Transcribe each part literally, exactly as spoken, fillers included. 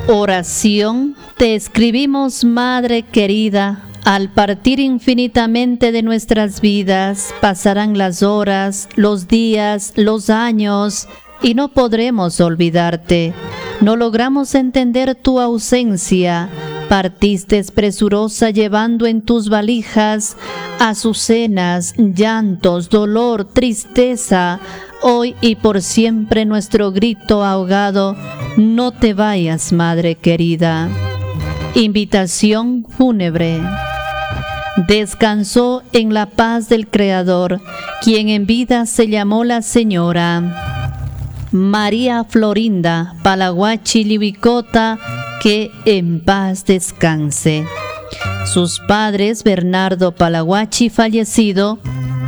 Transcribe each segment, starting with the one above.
Oración. Te escribimos, Madre querida. Al partir infinitamente de nuestras vidas, pasarán las horas, los días, los años, y no podremos olvidarte. No logramos entender tu ausencia. Partiste presurosa llevando en tus valijas azucenas, llantos, dolor, tristeza. Hoy y por siempre nuestro grito ahogado: no te vayas, Madre querida. Invitación fúnebre. Descansó en la paz del Creador, quien en vida se llamó la Señora María Florinda Palaguachi Liwicota, que en paz descanse. Sus padres, Bernardo Palaguachi, fallecido,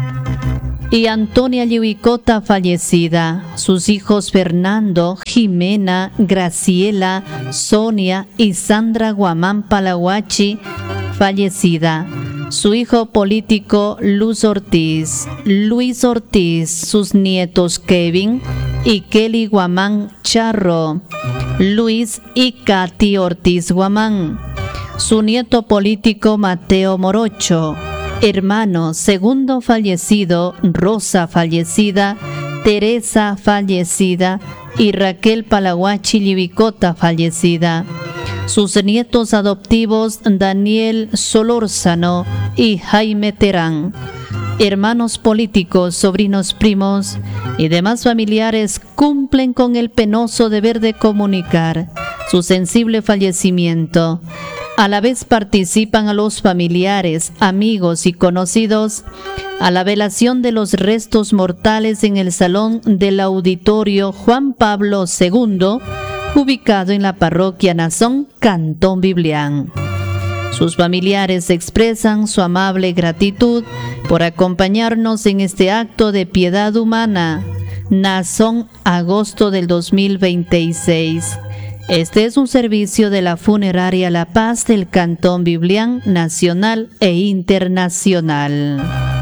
y Antonia Liwicota, fallecida. Sus hijos Fernando, Jimena, Graciela, Sonia y Sandra Guamán Palaguachi, fallecida. Su hijo político Luz Ortiz, Luis Ortiz, sus nietos Kevin y Kelly Guamán Charro, Luis y Katy Ortiz Guamán. Su nieto político Mateo Morocho, hermano segundo fallecido Rosa fallecida, Teresa fallecida y Raquel Palaguachi Liwicota fallecida. Sus nietos adoptivos Daniel Solórzano y Jaime Terán. Hermanos políticos, sobrinos primos y demás familiares cumplen con el penoso deber de comunicar su sensible fallecimiento. A la vez participan a los familiares, amigos y conocidos a la velación de los restos mortales en el salón del Auditorio Juan Pablo segundo, ubicado en la parroquia Nazón, Cantón Biblián. Sus familiares expresan su amable gratitud por acompañarnos en este acto de piedad humana. Nazón, agosto del dos mil veintiséis. Este es un servicio de la Funeraria La Paz del Cantón Biblián, nacional e internacional.